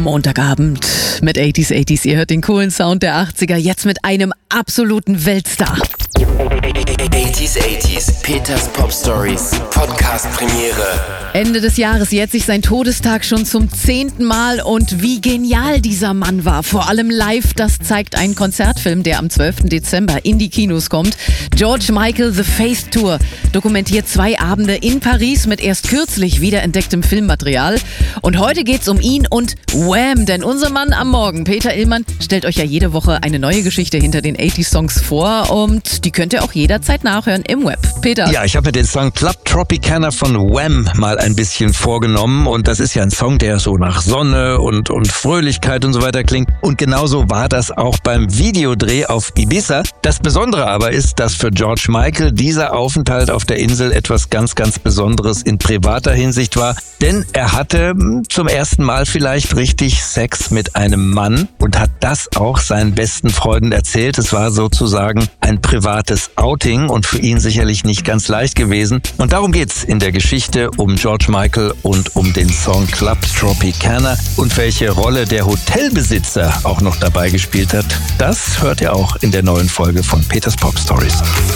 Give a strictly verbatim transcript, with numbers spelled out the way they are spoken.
Montagabend mit achtziger achtziger. Ihr hört den coolen Sound der achtziger, jetzt mit einem absoluten Weltstar. achtziger achtziger, Peters Pop Stories, Podcast Premiere. Ende des Jahres jährt sich sein Todestag schon zum zehnten Mal und wie genial dieser Mann war. Vor allem live, das zeigt ein Konzertfilm, der am zwölften Dezember in die Kinos kommt. George Michael The Face Tour dokumentiert zwei Abende in Paris mit erst kürzlich wiederentdecktem Filmmaterial. Und heute geht's um ihn und Wham! Denn unser Mann am Morgen, Peter Illmann, stellt euch ja jede Woche eine neue Geschichte hinter den achtziger Songs vor und die könnt ihr auch jederzeit nachhören im Web. Peter? Ja, ich habe mir den Song Club Tropicana von Wham! Mal ein bisschen vorgenommen und das ist ja ein Song, der so nach Sonne und, und Fröhlichkeit und so weiter klingt. Und genauso war das auch beim Videodreh auf Ibiza. Das Besondere aber ist, dass für George Michael dieser Aufenthalt auf der Insel etwas ganz, ganz Besonderes in privater Hinsicht war. Denn er hatte zum ersten Mal vielleicht richtig Sex mit einem Mann und hat das auch seinen besten Freunden erzählt. Es war sozusagen ein privates Outing und für ihn sicherlich nicht ganz leicht gewesen. Und darum geht's in der Geschichte um George Michael und um den Song Club Tropicana. Und welche Rolle der Hotelbesitzer auch noch dabei gespielt hat, das hört ihr auch in der neuen Folge von Peters Pop Stories.